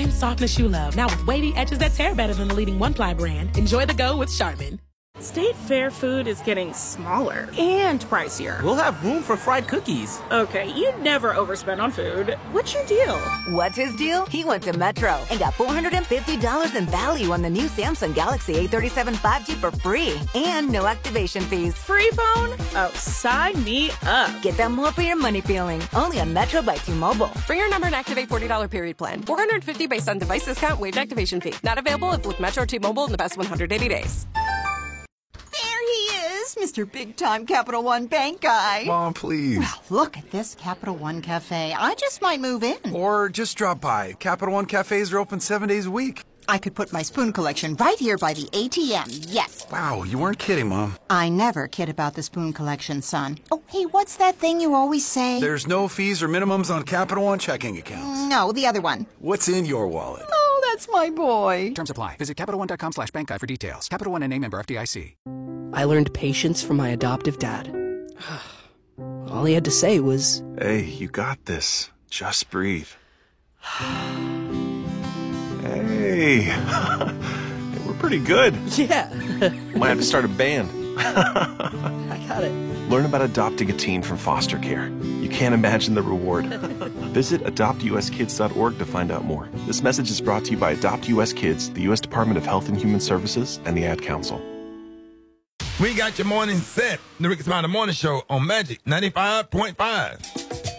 premium softness you love. Now with wavy edges that tear better than the leading one-ply brand. Enjoy the go with Charmin. State Fair food is getting smaller and pricier. We'll have room for fried cookies. Okay, you never overspend on food. What's your deal? What's his deal? He went to Metro and got $450 in value on the new Samsung Galaxy A37 5G for free and no activation fees. Free phone? Oh, sign me up. Get that more for your money feeling. Only on Metro by T-Mobile. Bring your number and activate $40 period plan. $450 based on device discount, waived activation fee. Not available if with Metro or T-Mobile in the past 180 days. There he is, Mr. Big-Time Capital One Bank guy. Mom, please. Well, look at this Capital One Cafe. I just might move in. Or just drop by. Capital One cafes are open 7 days a week. I could put my spoon collection right here by the ATM, yes. Wow, you weren't kidding, Mom. I never kid about the spoon collection, son. Oh, hey, what's that thing you always say? There's no fees or minimums on Capital One checking accounts. No, the other one. What's in your wallet? Oh, that's my boy. Terms apply. Visit CapitalOne.com/bankguide for details. Capital One and a member FDIC. I learned patience from my adoptive dad. All he had to say was, Hey, you got this. Just breathe. Hey. We're pretty good. yeah. Might have to start a band. I got it. Learn about adopting a teen from foster care. You can't imagine the reward. Visit adoptuskids.org to find out more. This message is brought to you by Adopt US Kids, the U.S. Department of Health and Human Services, and the Ad Council. We got your morning set. The Ricky Smiley Morning Show on Magic 95.5.